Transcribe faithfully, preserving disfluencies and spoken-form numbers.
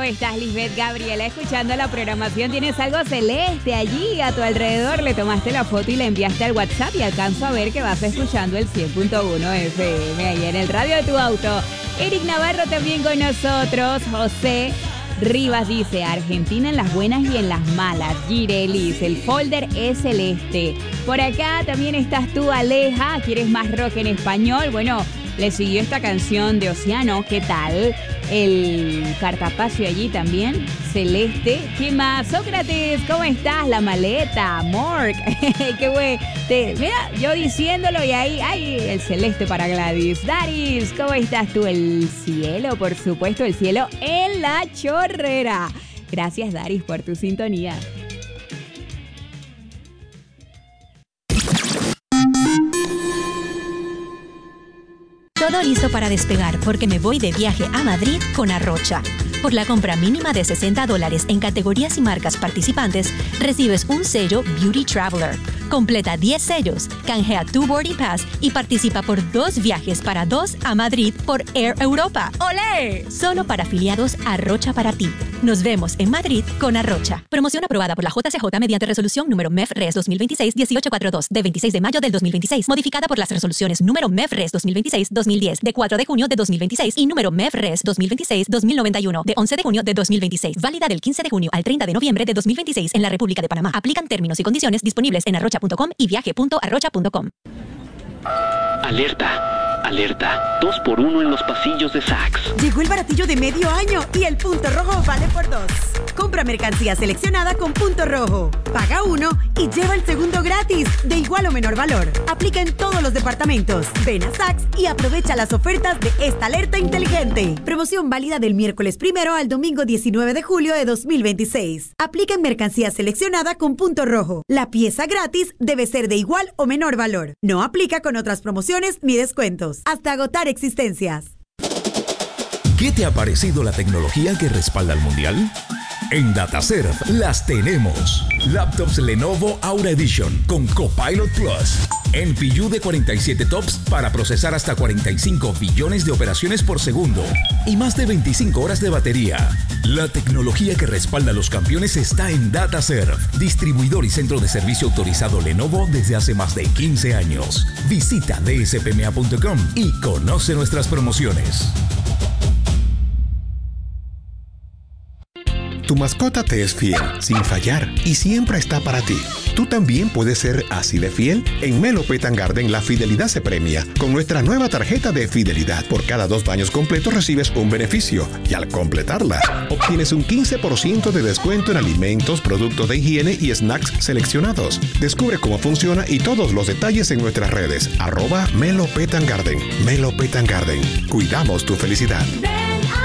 estás, Lisbeth Gabriela? Escuchando la programación, ¿tienes algo celeste allí a tu alrededor? Le tomaste la foto y la enviaste al WhatsApp y alcanzo a ver que vas escuchando el cien punto uno F M ahí en el radio de tu auto. Eric Navarro también con nosotros. José Rivas dice, Argentina en las buenas y en las malas. Girelis, el folder es celeste. Por acá también estás tú, Aleja. ¿Quieres más rock en español? Bueno, le siguió esta canción de Océano. ¿Qué tal? El cartapacio allí también, celeste. ¿Qué más? Sócrates, ¿cómo estás? La maleta, Mork. Qué güey. Te, mira, yo diciéndolo y ahí, ay, el celeste para Gladys. Daris, ¿cómo estás tú? El cielo, por supuesto, el cielo en la chorrera. Gracias, Daris, por tu sintonía. Todo listo para despegar porque me voy de viaje a Madrid con Arrocha. Por la compra mínima de sesenta dólares en categorías y marcas participantes, recibes un sello Beauty Traveler. Completa diez sellos, canjea tu boarding pass y participa por dos viajes para dos a Madrid por Air Europa. ¡Olé! Solo para afiliados Arrocha para ti. Nos vemos en Madrid con Arrocha. Promoción aprobada por la J C J mediante resolución número M E F Res dos mil veintiséis dieciocho cuarenta y dos de veintiséis de mayo del dos mil veintiséis, modificada por las resoluciones número M E F Res dos mil veintiséis dos mil diez de cuatro de junio de dos mil veintiséis y número M E F Res dos mil veintiséis dos mil noventa y uno de once de junio de dos mil veintiséis. Válida del quince de junio al treinta de noviembre de dos mil veintiséis en la República de Panamá. Aplican términos y condiciones disponibles en arrocha punto com y viaje punto arrocha punto com. Alerta. Alerta, dos por uno en los pasillos de Saks. Llegó el baratillo de medio año y el punto rojo vale por dos. Compra mercancía seleccionada con punto rojo. Paga uno y lleva el segundo gratis, de igual o menor valor. Aplica en todos los departamentos. Ven a Saks y aprovecha las ofertas de esta alerta inteligente. Promoción válida del miércoles primero al domingo diecinueve de julio de dos mil veintiséis. Aplica en mercancía seleccionada con punto rojo. La pieza gratis debe ser de igual o menor valor. No aplica con otras promociones ni descuentos. Hasta agotar existencias. ¿Qué te ha parecido la tecnología que respalda al Mundial? En DataServ las tenemos. Laptops Lenovo Aura Edition con Copilot Plus. N P U de cuarenta y siete tops para procesar hasta cuarenta y cinco billones de operaciones por segundo. Y más de veinticinco horas de batería. La tecnología que respalda a los campeones está en DataServ. Distribuidor y centro de servicio autorizado Lenovo desde hace más de quince años. Visita d s p m a punto com y conoce nuestras promociones. Tu mascota te es fiel, sin fallar, y siempre está para ti. Tú también puedes ser así de fiel. En Melo Pet and Garden la fidelidad se premia con nuestra nueva tarjeta de fidelidad. Por cada dos baños completos recibes un beneficio y al completarla obtienes un quince por ciento de descuento en alimentos, productos de higiene y snacks seleccionados. Descubre cómo funciona y todos los detalles en nuestras redes. Arroba Melo Pet and Garden. Melo Pet and Garden. Cuidamos tu felicidad.